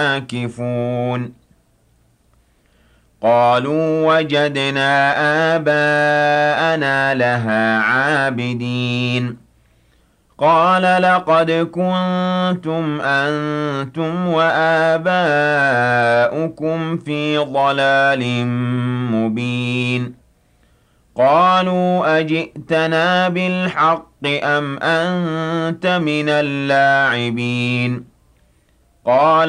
عاكفون قالوا وجدنا آباءنا لها عابدين قال لقد كنتم أنتم وآباؤكم في ضلال مبين قالوا أجئتنا بالحق أم أنت من اللاعبين قال